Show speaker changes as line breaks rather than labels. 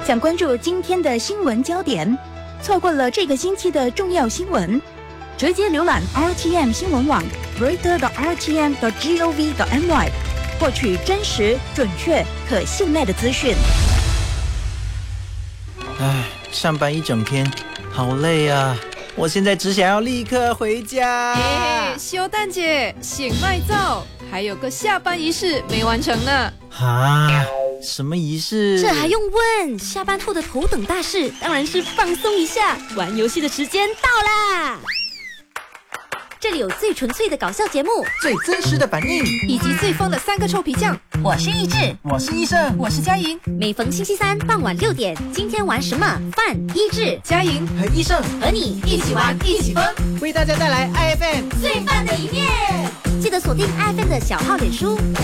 想关注今天的新闻焦点，错过了这个星期的重要新闻，直接浏览 RTM 新闻网 reader.rtm.gov.my， 获取真实、准确、可信赖的资讯。
上班一整天，好累啊！我现在只想要立刻回家。
修蛋姐，醒麦皂，还有个下班仪式没完成呢。
什么仪式？
这还用问？下班后的头等大事当然是放松一下，玩游戏的时间到啦！这里有最纯粹的搞笑节目，
最真实的反应，
以及最疯的3个臭皮匠。
我是益智，
我是医生，
我是佳莹。
每逢星期三傍晚6点，今天玩什么？范、益智、
佳莹
和医生
和你一起玩，一起疯，
为大家带来 IFM
最棒的一面。记得锁定 IFM 的小号脸书。